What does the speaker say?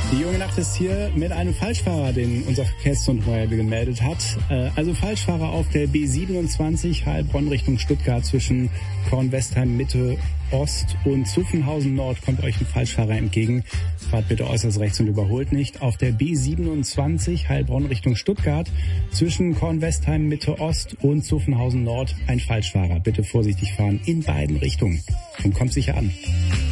Die junge Nacht ist hier mit einem Falschfahrer, den unser Verkehrszone gemeldet hat. Also Falschfahrer auf der B27 Heilbronn Richtung Stuttgart zwischen Kornwestheim Mitte Ost und Zuffenhausen Nord kommt euch ein Falschfahrer entgegen. Fahrt bitte äußerst rechts und überholt nicht. Auf der B27 Heilbronn Richtung Stuttgart zwischen Kornwestheim Mitte Ost und Zuffenhausen Nord ein Falschfahrer. Bitte vorsichtig fahren in beiden Richtungen und kommt sicher an.